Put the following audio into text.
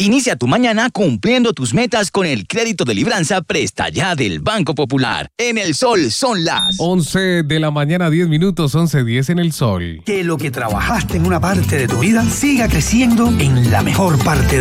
Inicia tu mañana cumpliendo tus metas con el crédito de libranza Presta Ya del Banco Popular. En El Sol son las 11 de la mañana, 10 minutos, 11:10 en El Sol. Que lo que trabajaste en una parte de tu vida siga creciendo en la mejor parte de